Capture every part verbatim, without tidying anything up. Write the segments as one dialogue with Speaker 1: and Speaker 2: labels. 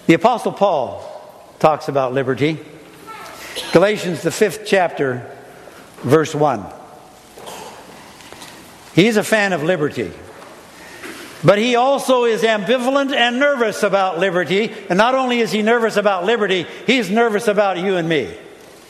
Speaker 1: The Apostle Paul talks about liberty. Galatians, the fifth chapter, verse one. He's a fan of liberty. But he also is ambivalent and nervous about liberty. And not only is he nervous about liberty, he's nervous about you and me.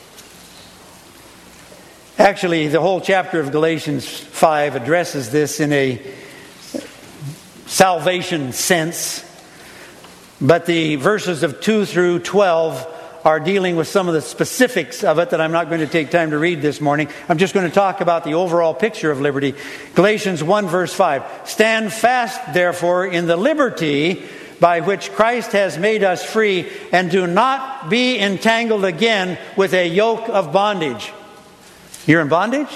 Speaker 1: Actually, the whole chapter of Galatians five addresses this in a salvation sense. But the verses of two through twelve are dealing with some of the specifics of it that I'm not going to take time to read this morning. I'm just going to talk about the overall picture of liberty. Galatians one verse five. Stand fast, therefore, in the liberty by which Christ has made us free, and do not be entangled again with a yoke of bondage. You're in bondage?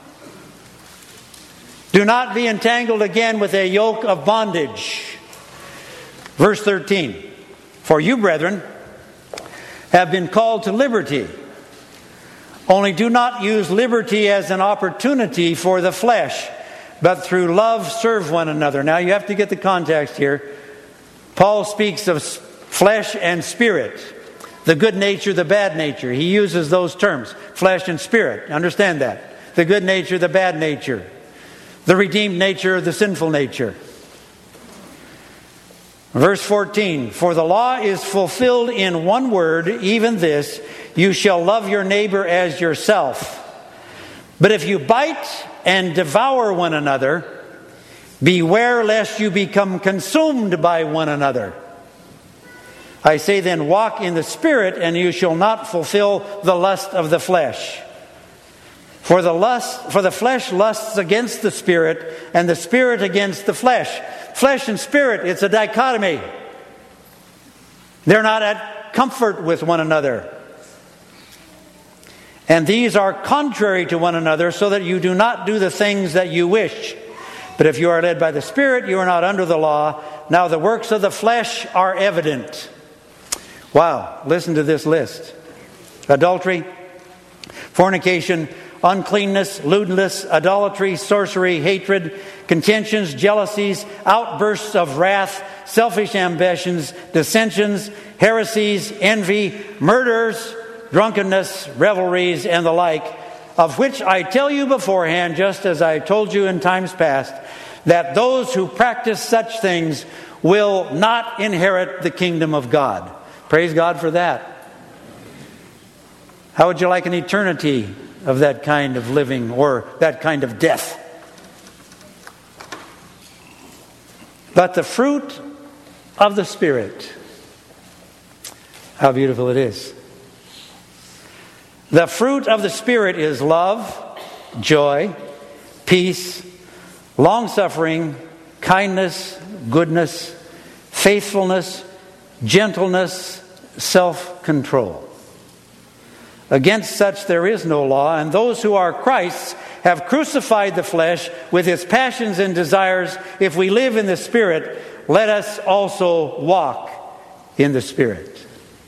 Speaker 1: Do not be entangled again with a yoke of bondage. Verse thirteen. For you, brethren, have been called to liberty. Only do not use liberty as an opportunity for the flesh, but through love serve one another. Now you have to get the context here. Paul speaks of flesh and spirit. The good nature, the bad nature. He uses those terms, flesh and spirit. Understand that. The good nature, the bad nature. The redeemed nature, the sinful nature. Verse fourteen, for the law is fulfilled in one word, even this, you shall love your neighbor as yourself. But if you bite and devour one another, beware lest you become consumed by one another. I say then, walk in the Spirit, and you shall not fulfill the lust of the flesh. For the lust, for the flesh lusts against the Spirit, and the Spirit against the flesh. Flesh and spirit, it's a dichotomy. They're not at comfort with one another. And these are contrary to one another, so that you do not do the things that you wish. But if you are led by the Spirit, you are not under the law. Now the works of the flesh are evident. Wow, listen to this list. Adultery, fornication, uncleanness, lewdness, idolatry, sorcery, hatred, contentions, jealousies, outbursts of wrath, selfish ambitions, dissensions, heresies, envy, murders, drunkenness, revelries, and the like, of which I tell you beforehand, just as I told you in times past, that those who practice such things will not inherit the kingdom of God. Praise God for that. How would you like an eternity of that kind of living, or that kind of death? But the fruit of the Spirit, how beautiful it is. The fruit of the Spirit is love, joy, peace, long-suffering, kindness, goodness, faithfulness, gentleness, self-control. Against such there is no law, and those who are Christ's have crucified the flesh with its passions and desires. If we live in the Spirit, let us also walk in the Spirit.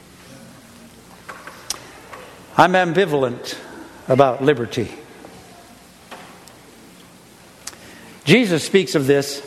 Speaker 1: I'm ambivalent about liberty. Jesus speaks of this.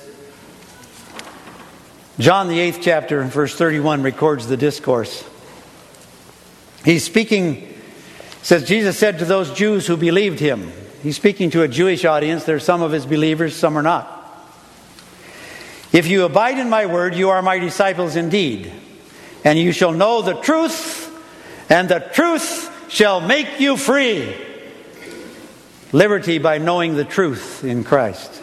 Speaker 1: John, the eighth chapter, verse thirty-one, records the discourse. He's speaking, says, Jesus said to those Jews who believed him. He's speaking to a Jewish audience. There are some of his believers, some are not. If you abide in my word, you are my disciples indeed. And you shall know the truth, and the truth shall make you free. Liberty by knowing the truth in Christ.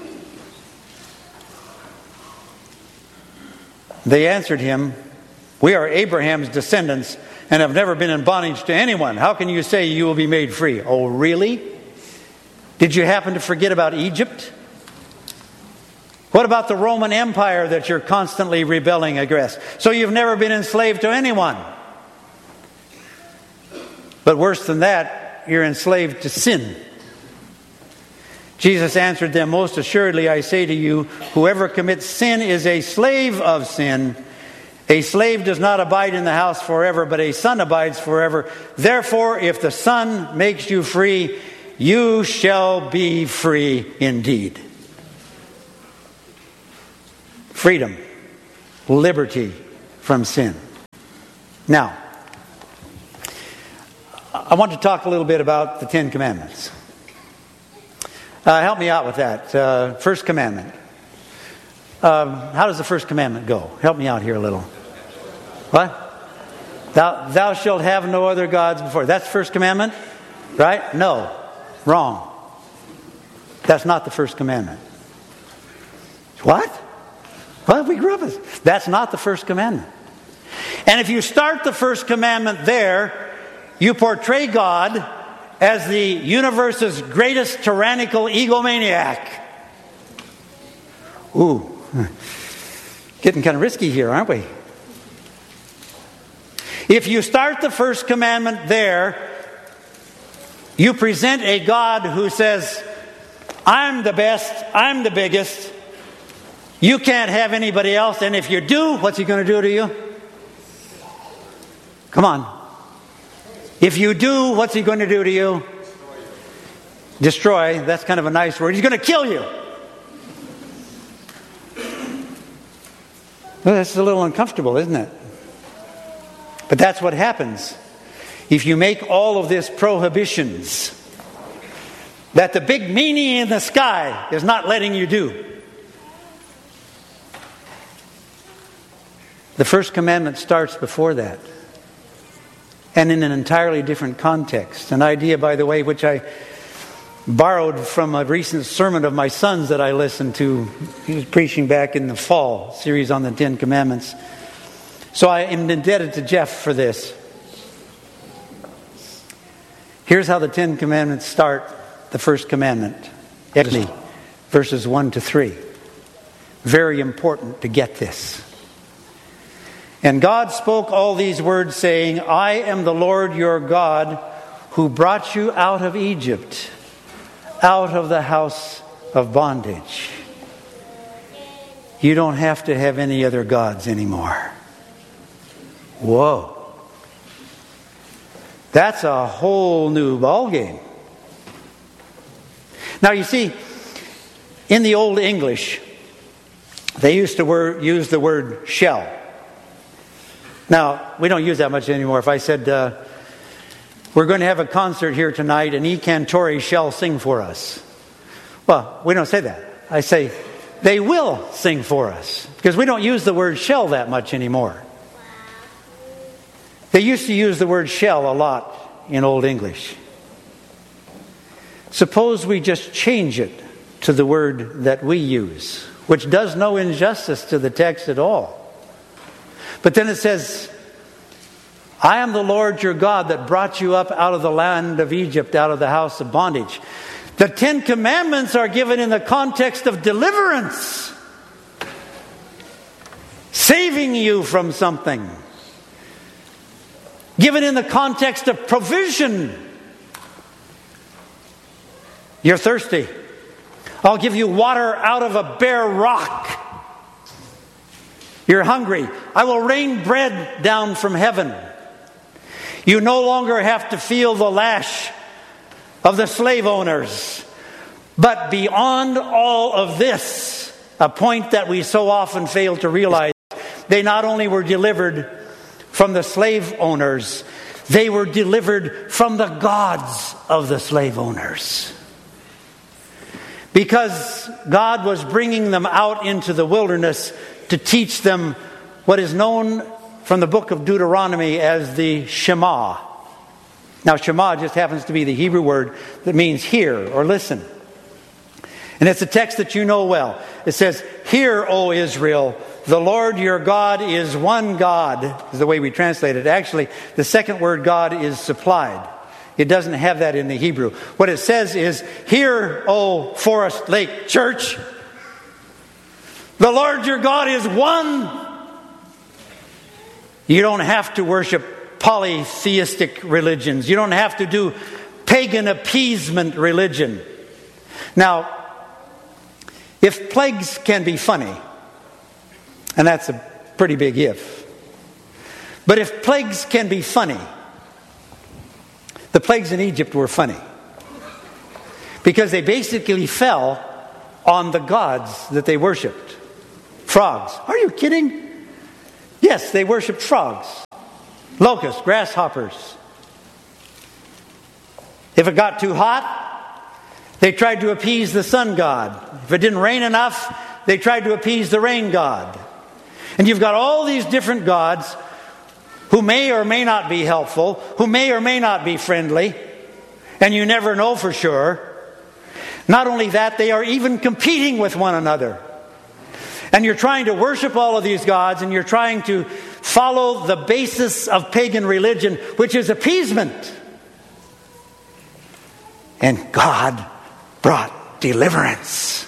Speaker 1: They answered him, we are Abraham's descendants and have never been in bondage to anyone. How can you say you will be made free? Oh, really? Did you happen to forget about Egypt? What about the Roman Empire that you're constantly rebelling against? So you've never been enslaved to anyone. But worse than that, you're enslaved to sin. Jesus answered them, most assuredly I say to you, whoever commits sin is a slave of sin. A slave does not abide in the house forever, but a son abides forever. Therefore, if the Son makes you free, you shall be free indeed. Freedom, liberty from sin. Now, I want to talk a little bit about the Ten Commandments. Uh, help me out with that. Uh, first commandment. Um, how does the first commandment go? Help me out here a little. What? Thou, thou shalt have no other gods before. That's the first commandment? Right? No. Wrong. That's not the first commandment. What? What? We grew up with. That's not the first commandment. And if you start the first commandment there, you portray God as the universe's greatest tyrannical egomaniac. Ooh. Getting kind of risky here, aren't we? If you start the first commandment there, you present a God who says, I'm the best, I'm the biggest, you can't have anybody else, and if you do, what's he going to do to you? Come on. If you do, what's he going to do to you? Destroy. That's kind of a nice word. He's going to kill you. Well, that's a little uncomfortable, isn't it? But that's what happens if you make all of this prohibitions that the big meanie in the sky is not letting you do. The first commandment starts before that, and in an entirely different context. An idea, by the way, which I borrowed from a recent sermon of my son's that I listened to. He was preaching back in the fall series on the Ten Commandments. So I am indebted to Jeff for this. Here's how the Ten Commandments start the first commandment. Exodus, verses one to three. Very important to get this. And God spoke all these words, saying, I am the Lord your God, who brought you out of Egypt, out of the house of bondage. You don't have to have any other gods anymore. Whoa. That's a whole new ballgame. Now you see, in the Old English, they used to word, use the word shall. Now, we don't use that much anymore. If I said, uh, we're going to have a concert here tonight and E. Cantori shall sing for us. Well, we don't say that. I say, they will sing for us. Because we don't use the word shall that much anymore. They used to use the word shall a lot in Old English. Suppose we just change it to the word that we use, which does no injustice to the text at all. But then it says, I am the Lord your God that brought you up out of the land of Egypt, out of the house of bondage. The Ten Commandments are given in the context of deliverance. Saving you from something. Given in the context of provision. You're thirsty. I'll give you water out of a bare rock. You're hungry. I will rain bread down from heaven. You no longer have to feel the lash of the slave owners. But beyond all of this, a point that we so often fail to realize, they not only were delivered from the slave owners, they were delivered from the gods of the slave owners. Because God was bringing them out into the wilderness to teach them what is known from the book of Deuteronomy as the Shema. Now, Shema just happens to be the Hebrew word that means hear or listen. And it's a text that you know well. It says, Hear, O Israel, the Lord your God is one God, is the way we translate it. Actually, the second word God is supplied. It doesn't have that in the Hebrew. What it says is, Hear, O Forest Lake Church, the Lord your God is one. You don't have to worship polytheistic religions. You don't have to do pagan appeasement religion. Now, if plagues can be funny, and that's a pretty big if, but if plagues can be funny, the plagues in Egypt were funny. Because they basically fell on the gods that they worshipped. Frogs. Are you kidding? Yes, they worshipped frogs. Locusts, grasshoppers. If it got too hot, they tried to appease the sun god. If it didn't rain enough, they tried to appease the rain god. And you've got all these different gods who may or may not be helpful, who may or may not be friendly, and you never know for sure. Not only that, they are even competing with one another. And you're trying to worship all of these gods, and you're trying to follow the basis of pagan religion, which is appeasement. And God brought deliverance.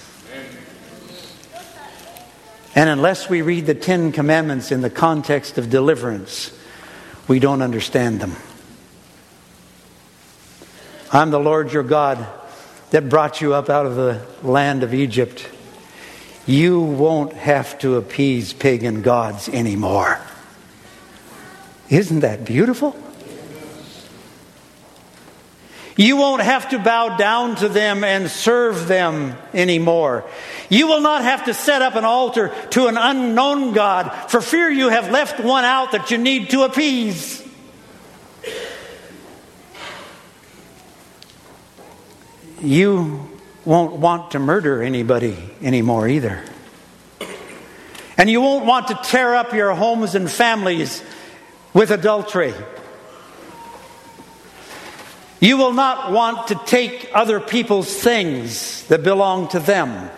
Speaker 1: And unless we read the Ten Commandments in the context of deliverance, we don't understand them. I'm the Lord your God that brought you up out of the land of Egypt. You won't have to appease pagan gods anymore. Isn't that beautiful? You won't have to bow down to them and serve them anymore. You will not have to set up an altar to an unknown God for fear you have left one out that you need to appease. You won't want to murder anybody anymore either. And you won't want to tear up your homes and families with adultery. You will not want to take other people's things that belong to them.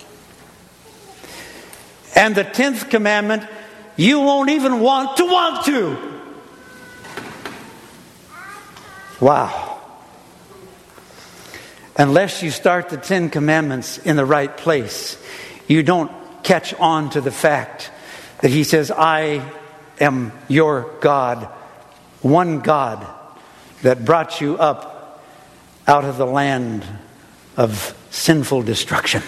Speaker 1: And the tenth commandment, you won't even want to want to. Wow. Unless you start the Ten Commandments in the right place, you don't catch on to the fact that He says, I am your God, one God that brought you up out of the land of sinful destruction.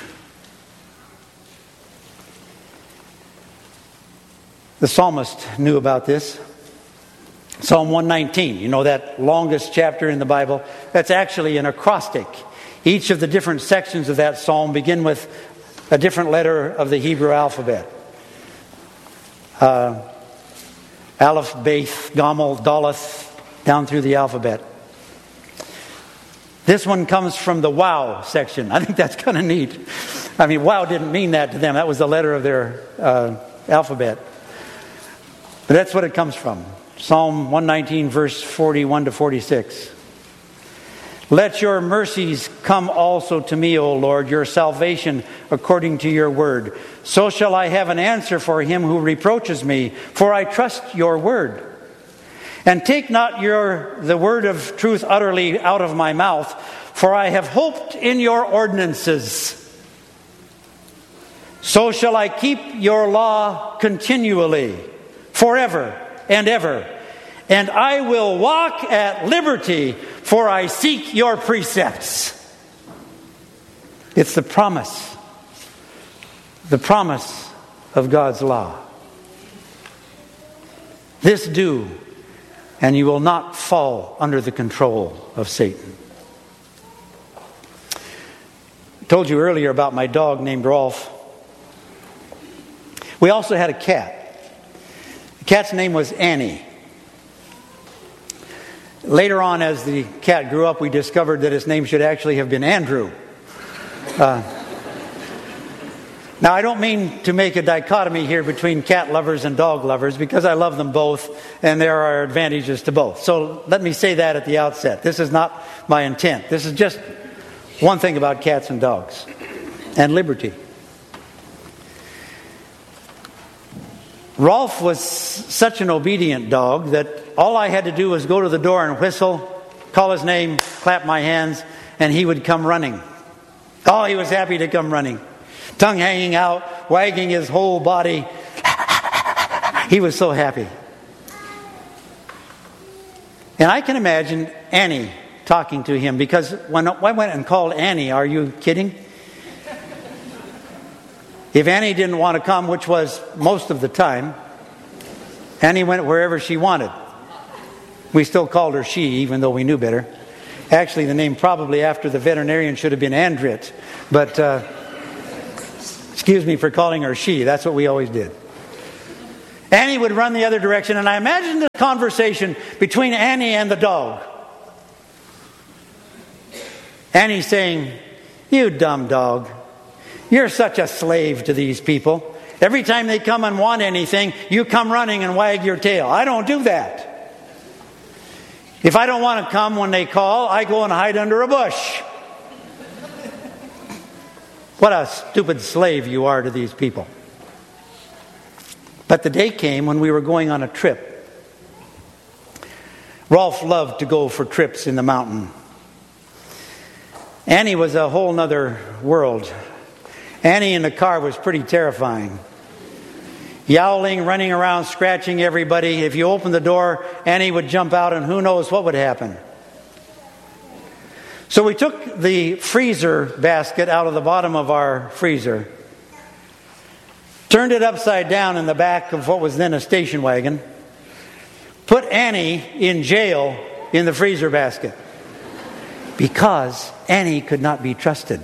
Speaker 1: The psalmist knew about this. Psalm one nineteen, you know that longest chapter in the Bible? That's actually an acrostic. Each of the different sections of that psalm begin with a different letter of the Hebrew alphabet. Uh, Aleph, Beth, Gomel, Daleth, down through the alphabet. This one comes from the wow section. I think that's kind of neat. I mean, wow didn't mean that to them. That was the letter of their uh, alphabet. But that's what it comes from. Psalm one nineteen, verse forty-one to forty-six. Let your mercies come also to me, O Lord, your salvation according to your word. So shall I have an answer for him who reproaches me, for I trust your word. And take not your the word of truth utterly out of my mouth, for I have hoped in your ordinances. So shall I keep your law continually, forever and ever. And I will walk at liberty, for I seek your precepts. It's the promise. The promise of God's law. This do, and you will not fall under the control of Satan. I told you earlier about my dog named Rolf. We also had a cat. The cat's name was Annie. Later on, as the cat grew up, we discovered that his name should actually have been Andrew. Uh, now, I don't mean to make a dichotomy here between cat lovers and dog lovers, because I love them both, and there are advantages to both. So let me say that at the outset. This is not my intent. This is just one thing about cats and dogs, and liberty. Rolf was such an obedient dog that all I had to do was go to the door and whistle, call his name, clap my hands, and he would come running. Oh, he was happy to come running. Tongue hanging out, wagging his whole body. He was so happy. And I can imagine Annie talking to him, because when I went and called Annie, are you kidding? If Annie didn't want to come, which was most of the time, Annie went wherever she wanted. We still called her she, even though we knew better. Actually, the name probably after the veterinarian should have been Andrit. But uh, excuse me for calling her she. That's what we always did. Annie would run the other direction, and I imagined the conversation between Annie and the dog. Annie saying, "You dumb dog, you're such a slave to these people. Every time they come and want anything, you come running and wag your tail. I don't do that. If I don't want to come when they call, I go and hide under a bush." What a stupid slave you are to these people. But the day came when we were going on a trip. Rolf loved to go for trips in the mountain. Annie was a whole nother world. Annie in the car was pretty terrifying. Yowling, running around, scratching everybody. If you opened the door, Annie would jump out and who knows what would happen. So we took the freezer basket out of the bottom of our freezer, turned it upside down in the back of what was then a station wagon, put Annie in jail in the freezer basket because Annie could not be trusted.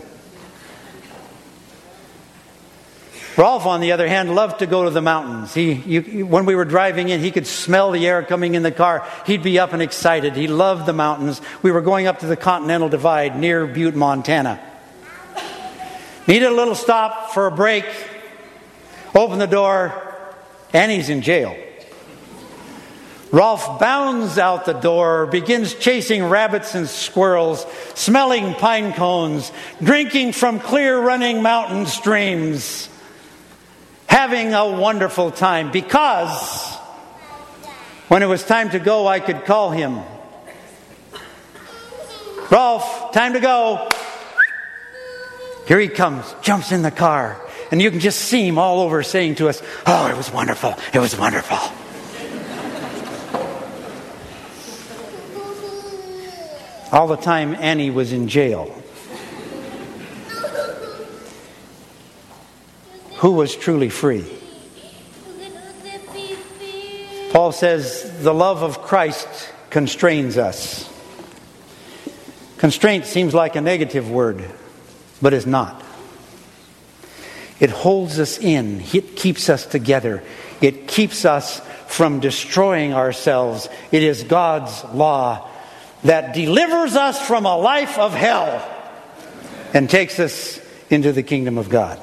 Speaker 1: Rolf, on the other hand, loved to go to the mountains. He, you, when we were driving in, he could smell the air coming in the car. He'd be up and excited. He loved the mountains. We were going up to the Continental Divide near Butte, Montana. Needed a little stop for a break. Open the door. Annie's in jail. Rolf bounds out the door, begins chasing rabbits and squirrels, smelling pine cones, drinking from clear running mountain streams, having a wonderful time, because when it was time to go, I could call him. "Rolf, time to go." Here he comes, jumps in the car, and you can just see him all over saying to us, "Oh, it was wonderful, it was wonderful." All the time Annie was in jail. Who was truly free? Paul says the love of Christ constrains us. Constraint seems like a negative word, but it's not. It holds us in. It keeps us together. It keeps us from destroying ourselves. It is God's law that delivers us from a life of hell and takes us into the kingdom of God.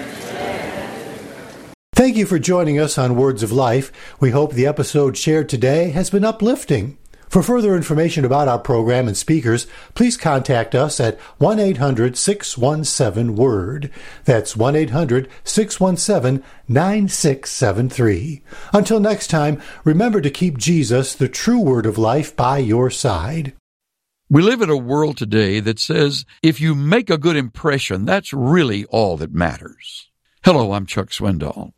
Speaker 2: Thank you for joining us on Words of Life. We hope the episode shared today has been uplifting. For further information about our program and speakers, please contact us at one eight hundred six one seven WORD. That's one eight hundred six one seven nine six seven three. Until next time, remember to keep Jesus, the true Word of life, by your side.
Speaker 3: We live in a world today that says if you make a good impression, that's really all that matters. Hello, I'm Chuck Swindoll.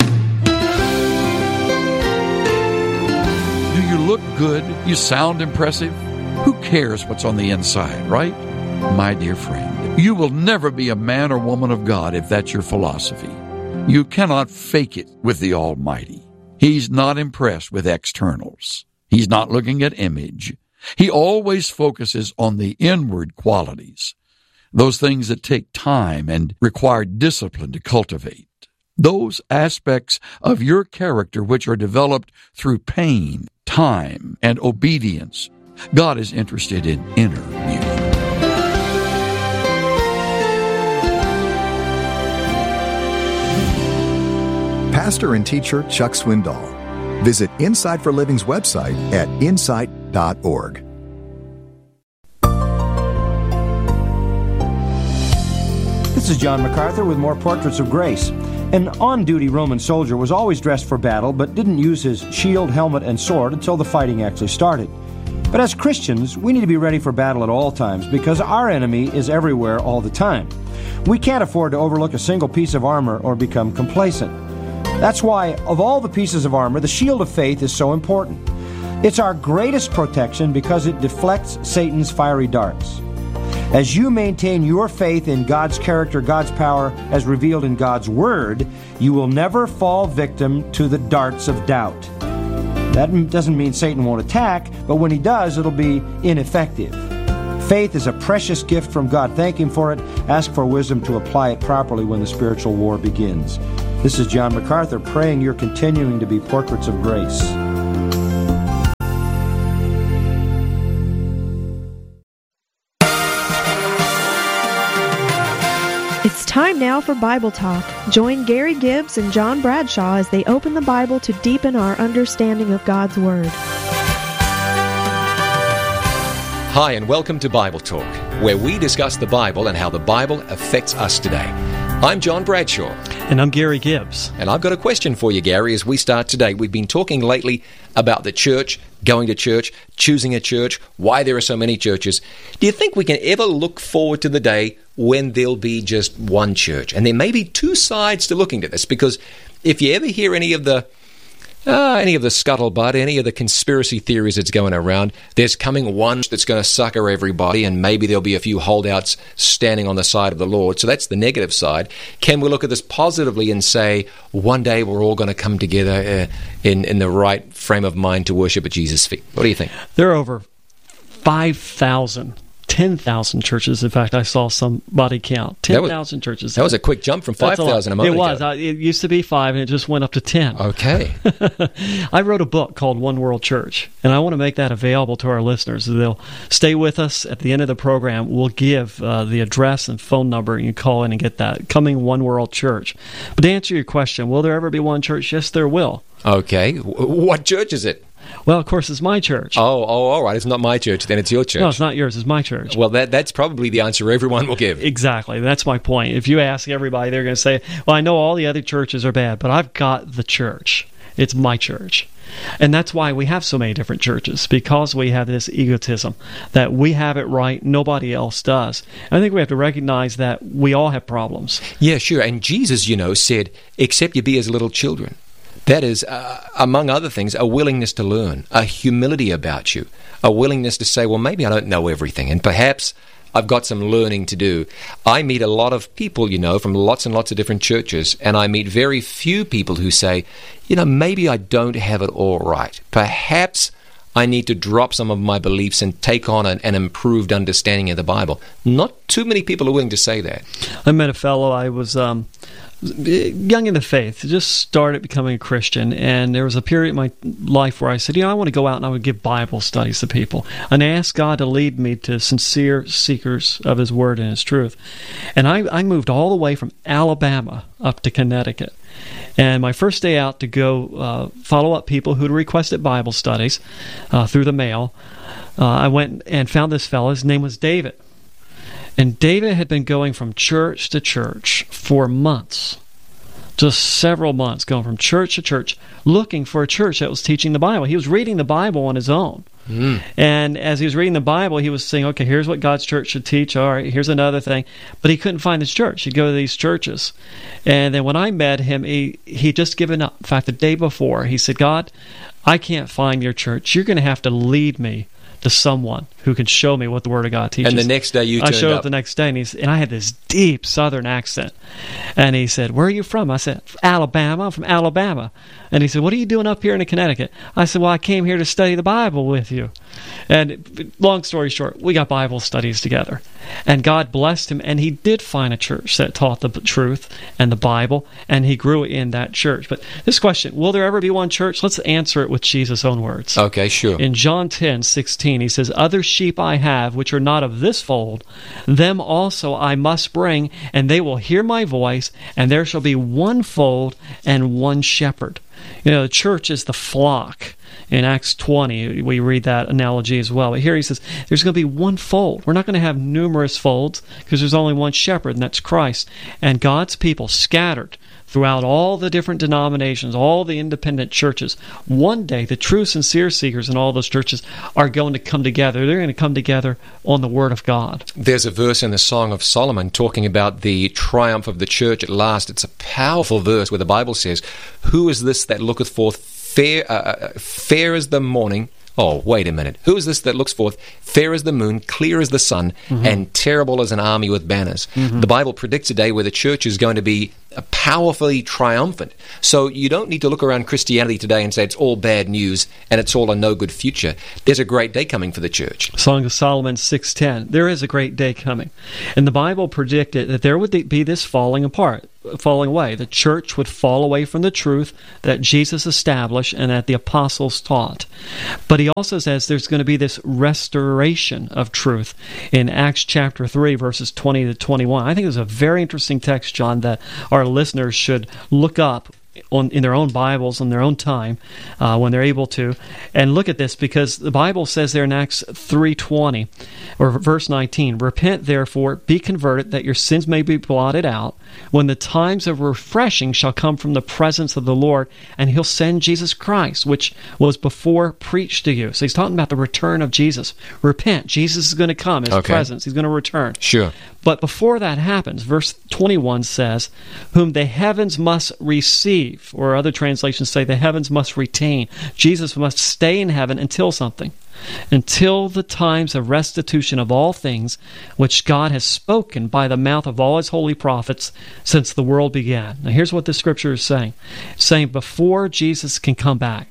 Speaker 3: Do you look good? You sound impressive? Who cares what's on the inside, right? My dear friend, you will never be a man or woman of God if that's your philosophy. You cannot fake it with the Almighty. He's not impressed with externals. He's not looking at image. He always focuses on the inward qualities, those things that take time and require discipline to cultivate. Those aspects of your character which are developed through pain, time, and obedience. God is interested in inner beauty.
Speaker 4: Pastor and teacher Chuck Swindoll. Visit Insight for Living's website at insight dot org.
Speaker 5: This is John MacArthur with more Portraits of Grace. An on-duty Roman soldier was always dressed for battle, but didn't use his shield, helmet, and sword until the fighting actually started. But as Christians, we need to be ready for battle at all times, because our enemy is everywhere all the time. We can't afford to overlook a single piece of armor or become complacent. That's why, of all the pieces of armor, the shield of faith is so important. It's our greatest protection because it deflects Satan's fiery darts. As you maintain your faith in God's character, God's power, as revealed in God's Word, you will never fall victim to the darts of doubt. That doesn't mean Satan won't attack, but when he does, it'll be ineffective. Faith is a precious gift from God. Thank Him for it. Ask for wisdom to apply it properly when the spiritual war begins. This is John MacArthur praying you're continuing to be portraits of grace.
Speaker 6: It's time now for Bible Talk. Join Gary Gibbs and John Bradshaw as they open the Bible to deepen our understanding of God's Word.
Speaker 7: Hi, and welcome to Bible Talk, where we discuss the Bible and how the Bible affects us today. I'm John Bradshaw.
Speaker 8: And I'm Gary Gibbs.
Speaker 7: And I've got a question for you, Gary, as we start today. We've been talking lately about the church, going to church, choosing a church, why there are so many churches. Do you think we can ever look forward to the day when there'll be just one church? And there may be two sides to looking to this, because if you ever hear any of the Uh, any of the scuttlebutt, any of the conspiracy theories that's going around, there's coming one that's going to sucker everybody, and maybe there'll be a few holdouts standing on the side of the Lord. So that's the negative side. Can we look at this positively and say, one day we're all going to come together uh, in, in the right frame of mind to worship at Jesus' feet? What do you think?
Speaker 8: There are over five thousand, ten thousand churches. In fact, I saw somebody count. ten thousand churches.
Speaker 7: That was a quick jump from five thousand a, a moment
Speaker 8: ago. It was.
Speaker 7: Ago.
Speaker 8: It used to be five, and it just went up to ten.
Speaker 7: Okay.
Speaker 8: I wrote a book called One World Church, and I want to make that available to our listeners. They'll stay with us. At the end of the program, we'll give uh, the address and phone number, and you can call in and get that. Coming One World Church. But to answer your question, will there ever be one church? Yes, there will.
Speaker 7: Okay. What church is it?
Speaker 8: Well, of course, it's my church.
Speaker 7: Oh, oh, all right. It's not my church, then it's your church.
Speaker 8: No, it's not yours. It's my church.
Speaker 7: Well, that that's probably the answer everyone will give.
Speaker 8: Exactly. That's my point. If you ask everybody, they're going to say, well, I know all the other churches are bad, but I've got the church. It's my church. And that's why we have so many different churches, because we have this egotism that we have it right, nobody else does. And I think we have to recognize that we all have problems.
Speaker 7: Yeah, sure. And Jesus, you know, said, except you be as little children. That is, uh, among other things, a willingness to learn, a humility about you, a willingness to say, well, maybe I don't know everything, and perhaps I've got some learning to do. I meet a lot of people, you know, from lots and lots of different churches, and I meet very few people who say, you know, maybe I don't have it all right. Perhaps I need to drop some of my beliefs and take on an, an improved understanding of the Bible. Not too many people are willing to say that.
Speaker 8: I met a fellow, I was um, young in the faith, just started becoming a Christian, and there was a period in my life where I said, you know, I want to go out and I would give Bible studies to people. And I asked God to lead me to sincere seekers of His Word and His truth. And I, I moved all the way from Alabama up to Connecticut. And my first day out to go uh, follow up people who had requested Bible studies uh, through the mail, uh, I went and found this fellow. His name was David. And David had been going from church to church for months, just several months, going from church to church, looking for a church that was teaching the Bible. He was reading the Bible on his own. Mm. And as he was reading the Bible, he was saying, okay, here's what God's church should teach. All right, here's another thing. But he couldn't find this church. He'd go to these churches. And then when I met him, he he'd just given up. In fact, the day before, he said, God, I can't find your church. You're going to have to lead me to someone who can show me what the Word of God teaches.
Speaker 7: And the next day you turned
Speaker 8: I showed up.
Speaker 7: up
Speaker 8: the next day, and, he's, and I had this deep Southern accent. And he said, where are you from? I said, Alabama. I'm from Alabama. And he said, what are you doing up here in Connecticut? I said, well, I came here to study the Bible with you. And long story short, we got Bible studies together. And God blessed him, and he did find a church that taught the truth and the Bible, and he grew in that church. But this question, will there ever be one church? Let's answer it with Jesus' own words.
Speaker 7: Okay, sure.
Speaker 8: In John ten sixteen, he says, other sheep I have, which are not of this fold, them also I must bring, and they will hear my voice, and there shall be one fold and one shepherd. You know, the church is the flock. In Acts twenty, we read that analogy as well. But here he says, there's going to be one fold. We're not going to have numerous folds because there's only one shepherd, and that's Christ. And God's people scattered throughout all the different denominations, all the independent churches. One day, the true, sincere seekers in all those churches are going to come together. They're going to come together on the Word of God.
Speaker 7: There's a verse in the Song of Solomon talking about the triumph of the church at last. It's a powerful verse where the Bible says, who is this that looketh forth fair, uh, fair as the morning? Oh, wait a minute. Who is this that looks forth fair as the moon, clear as the sun, mm-hmm. and terrible as an army with banners? Mm-hmm. The Bible predicts a day where the church is going to be powerfully triumphant. So you don't need to look around Christianity today and say it's all bad news and it's all a no good future. There's a great day coming for the church.
Speaker 8: Song of Solomon six ten. There is a great day coming. And the Bible predicted that there would be this falling apart, falling away. The church would fall away from the truth that Jesus established and that the apostles taught. But he also says there's going to be this restoration of truth in Acts chapter three, verses twenty to twenty-one. I think it's a very interesting text, John, that our listeners should look up on, in their own Bibles, on their own time, uh, when they're able to, and look at this, because the Bible says there in Acts three twenty, or verse nineteen, "Repent therefore, be converted, that your sins may be blotted out, when the times of refreshing shall come from the presence of the Lord, and he'll send Jesus Christ, which was before preached to you." So he's talking about the return of Jesus. Repent. Jesus is going to come, his
Speaker 7: okay.
Speaker 8: presence. He's going to return.
Speaker 7: Sure.
Speaker 8: But before that happens, verse twenty-one says, "Whom the heavens must receive," or other translations say the heavens must retain. Jesus must stay in heaven until something. "Until the times of restitution of all things, which God has spoken by the mouth of all his holy prophets since the world began." Now here's what the scripture is saying. It's saying before Jesus can come back,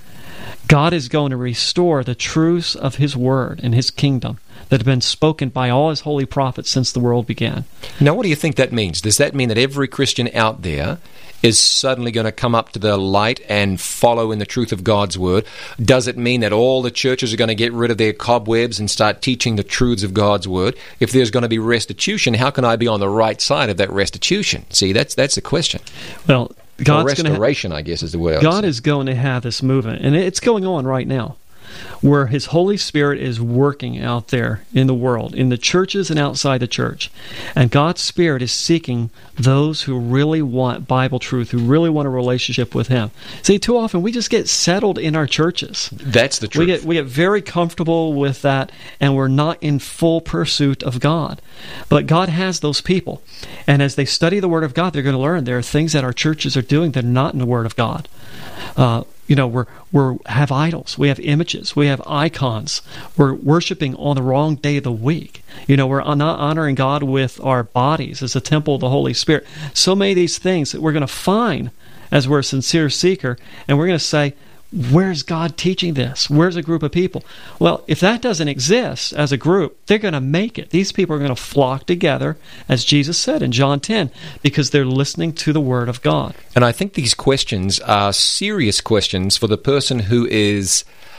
Speaker 8: God is going to restore the truths of his word and his kingdom that have been spoken by all his holy prophets since the world began.
Speaker 7: Now, what do you think that means? Does that mean that every Christian out there is suddenly going to come up to the light and follow in the truth of God's word? Does it mean that all the churches are going to get rid of their cobwebs and start teaching the truths of God's word? If there's going to be restitution, how can I be on the right side of that restitution? See, that's that's the question.
Speaker 8: Well, God's
Speaker 7: or restoration,
Speaker 8: going to ha-
Speaker 7: I guess, is the word.
Speaker 8: God is going to have this movement, and it's going on right now, where his Holy Spirit is working out there in the world, in the churches and outside the church. And God's Spirit is seeking those who really want Bible truth, who really want a relationship with him. See, too often we just get settled in our churches.
Speaker 7: That's the truth.
Speaker 8: We get, we get very comfortable with that, and we're not in full pursuit of God. But God has those people. And as they study the Word of God, they're going to learn there are things that our churches are doing that are not in the Word of God. Uh, You know, we're we're have idols, we have images, we have icons. We're worshiping on the wrong day of the week. You know, we're not honoring God with our bodies as a temple of the Holy Spirit. So many of these things that we're going to find as we're a sincere seeker, and we're going to say, where's God teaching this? Where's a group of people? Well, if that doesn't exist as a group, they're going to make it. These people are going to flock together, as Jesus said in John ten, because they're listening to the Word of God.
Speaker 7: And I think these questions are serious questions for the person who is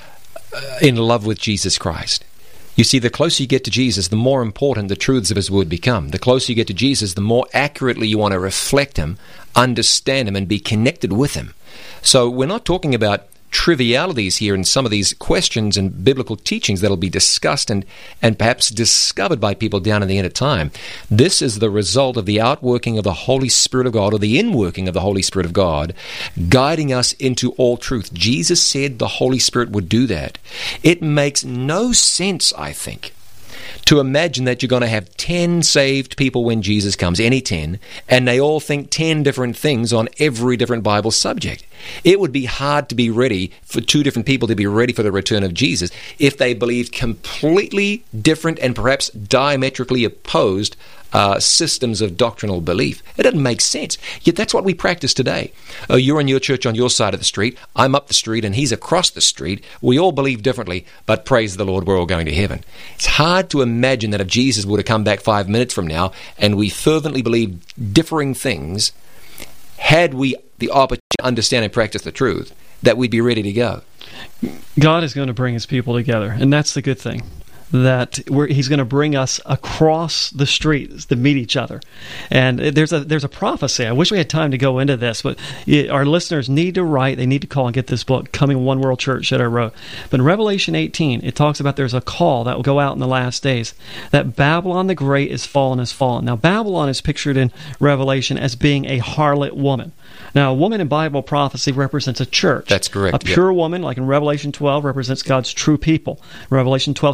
Speaker 7: in love with Jesus Christ. You see, the closer you get to Jesus, the more important the truths of his word become. The closer you get to Jesus, the more accurately you want to reflect him, understand him, and be connected with him. So we're not talking about trivialities here in some of these questions and biblical teachings that will be discussed and, and perhaps discovered by people down in the end of time. This is the result of the outworking of the Holy Spirit of God, or the inworking of the Holy Spirit of God, guiding us into all truth. Jesus said the Holy Spirit would do that. It makes no sense, I think, to imagine that you're going to have ten saved people when Jesus comes, any ten, and they all think ten different things on every different Bible subject. It would be hard to be ready for two different people to be ready for the return of Jesus if they believed completely different and perhaps diametrically opposed uh, systems of doctrinal belief. It doesn't make sense. Yet that's what we practice today. Uh, you're in your church on your side of the street, I'm up the street, and he's across the street. We all believe differently, but praise the Lord, we're all going to heaven. It's hard to imagine that if Jesus would have come back five minutes from now and we fervently believe differing things, had we the opportunity to understand and practice the truth, that we'd be ready to go.
Speaker 8: God is going to bring his people together, and that's the good thing. That we're, he's going to bring us across the street to meet each other. And there's a there's a prophecy. I wish we had time to go into this, but our listeners need to write, they need to call and get this book, Coming One World Church, that I wrote. But in Revelation eighteen, it talks about there's a call that will go out in the last days, that Babylon the Great is fallen, is fallen. Now, Babylon is pictured in Revelation as being a harlot woman. Now, a woman in Bible prophecy represents a church.
Speaker 7: That's correct.
Speaker 8: A pure yep. woman, like in Revelation twelve, represents God's true people. Revelation twelve seventeen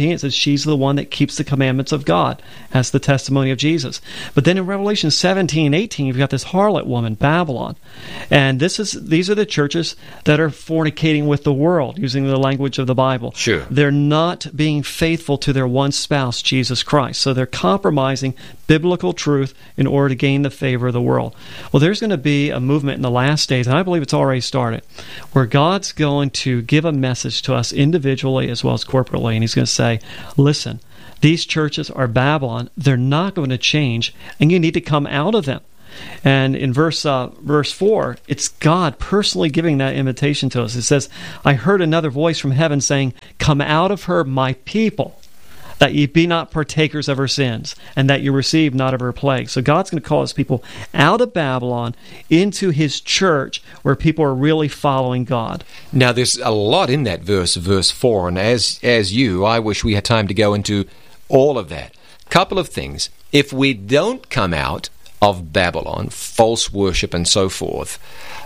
Speaker 8: seventeen, it says she's the one that keeps the commandments of God. That's the testimony of Jesus. But then in Revelation seventeen, eighteen, you've got this harlot woman, Babylon. And this is these are the churches that are fornicating with the world, using the language of the Bible.
Speaker 7: Sure.
Speaker 8: They're not being faithful to their one spouse, Jesus Christ. So they're compromising biblical truth in order to gain the favor of the world. Well, there's going to be a movement in the last days, and I believe it's already started, where God's going to give a message to us individually as well as corporately, and He's going to say, listen, these churches are Babylon. They're not going to change, and you need to come out of them. And in verse uh, verse four, it's God personally giving that invitation to us. It says, I heard another voice from heaven saying, come out of her, my people, that ye be not partakers of her sins, and that you receive not of her plague. So God's going to call His people out of Babylon into His church where people are really following God.
Speaker 7: Now, there's a lot in that verse, verse four, and as as you, I wish we had time to go into all of that. Couple of things. If we don't come out of Babylon, false worship and so forth,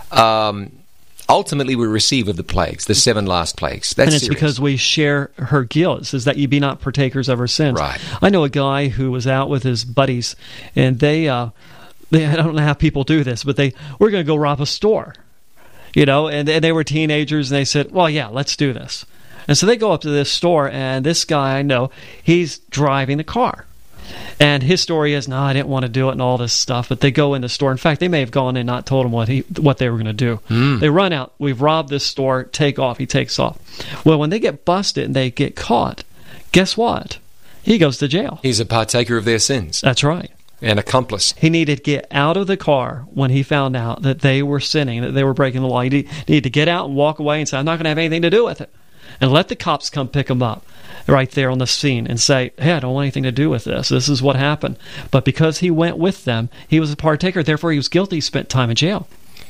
Speaker 7: um, ultimately we receive of the plagues, the seven last plagues. That's
Speaker 8: and it's
Speaker 7: serious.
Speaker 8: Because we share her guilt. It says that you be not partakers of her sins.
Speaker 7: Right.
Speaker 8: I know a guy who was out with his buddies, and they, uh, they I don't know how people do this, but they we're going to go rob a store, you know, and, and they were teenagers, and they said, well, yeah, let's do this. And so they go up to this store, and this guy I know, he's driving the car. And his story is, no, I didn't want to do it and all this stuff. But they go in the store. In fact, they may have gone in and not told him what he what they were going to do. Mm. They run out. We've robbed this store. Take off. He takes off. Well, when they get busted and they get caught, guess what? He goes to jail.
Speaker 7: He's a partaker of their sins.
Speaker 8: That's right.
Speaker 7: An accomplice.
Speaker 8: He needed to get out of the car when he found out that they were sinning, that they were breaking the law. He needed to get out and walk away and say, I'm not going to have anything to do with it. And let the cops come pick him up right there on the scene and say, hey, I don't want anything to do with this. This is what happened. But because he went with them, he was a partaker. Therefore, he was guilty. He spent time in jail.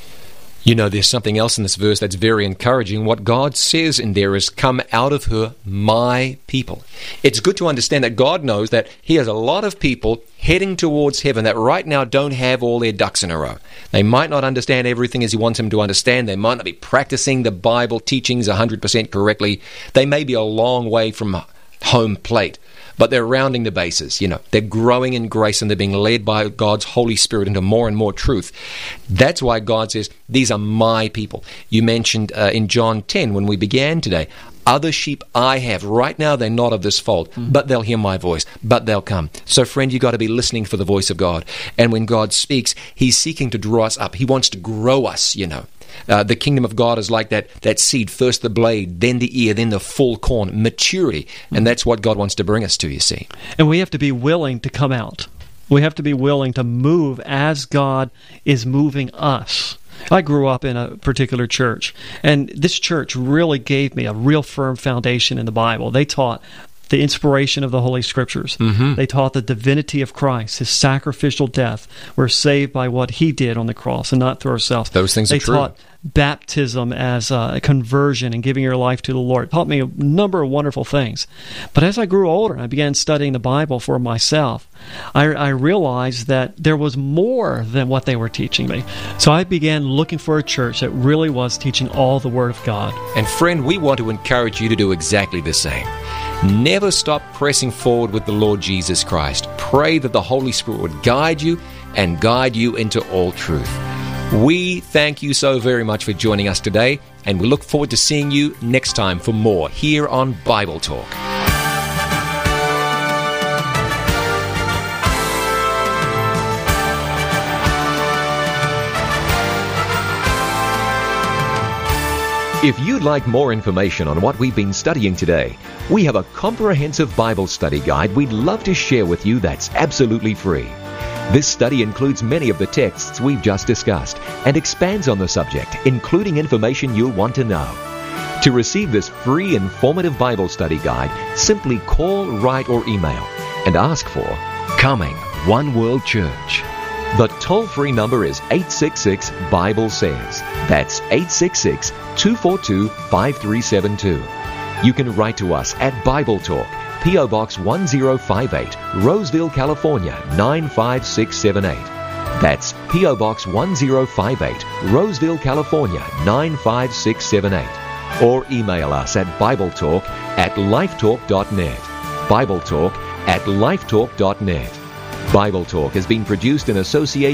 Speaker 7: You know, there's something else in this verse that's very encouraging. What God says in there is, come out of her, my people. It's good to understand that God knows that He has a lot of people heading towards heaven that right now don't have all their ducks in a row. They might not understand everything as He wants them to understand. They might not be practicing the Bible teachings one hundred percent correctly. They may be a long way from home plate, but they're rounding the bases. You know, they're growing in grace and they're being led by God's Holy Spirit into more and more truth. That's why God says, these are my people. You mentioned uh, in John ten when we began today, other sheep I have. Right now they're not of this fold, mm-hmm. but they'll hear my voice, but they'll come. So friend, you've got to be listening for the voice of God. And when God speaks, He's seeking to draw us up. He wants to grow us, you know. Uh, the kingdom of God is like that that seed, first the blade, then the ear, then the full corn, maturity. And that's what God wants to bring us to, you see.
Speaker 8: And we have to be willing to come out. We have to be willing to move as God is moving us. I grew up in a particular church, and this church really gave me a real firm foundation in the Bible. They taught the inspiration of the Holy Scriptures. Mm-hmm. They taught the divinity of Christ, His sacrificial death. We're saved by what He did on the cross and not through ourselves.
Speaker 7: Those things
Speaker 8: they
Speaker 7: are true.
Speaker 8: They taught baptism as a conversion and giving your life to the Lord. It taught me a number of wonderful things. But as I grew older and I began studying the Bible for myself, I, I realized that there was more than what they were teaching me. So I began looking for a church that really was teaching all the Word of God.
Speaker 7: And friend, we want to encourage you to do exactly the same. Never stop pressing forward with the Lord Jesus Christ. Pray that the Holy Spirit would guide you and guide you into all truth. We thank you so very much for joining us today, and we look forward to seeing you next time for more here on Bible Talk. If you'd like more information on what we've been studying today, we have a comprehensive Bible study guide we'd love to share with you that's absolutely free. This study includes many of the texts we've just discussed and expands on the subject, including information you'll want to know. To receive this free, informative Bible study guide, simply call, write, or email and ask for Coming One World Church. The toll-free number is eight six six, Bible Says. That's eight six six, two four two, five three seven two. You can write to us at Bible Talk, P O Box one zero five eight, Roseville, California, nine five six seven eight. That's P O Box one zero five eight, Roseville, California, nine five six seven eight. Or email us at BibleTalk at lifetalk dot net.
Speaker 9: Bible Talk at lifetalk dot net. Bible Talk has been produced in association